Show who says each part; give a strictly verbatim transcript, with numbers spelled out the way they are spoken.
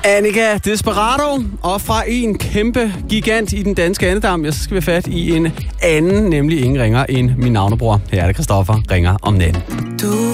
Speaker 1: Annika Desperado, og fra en kæmpe gigant i den danske andedam, ja, så skal vi fat i en anden, nemlig ingen ringer end min navnebror. Her er det Christoffer ringer om natten.
Speaker 2: Du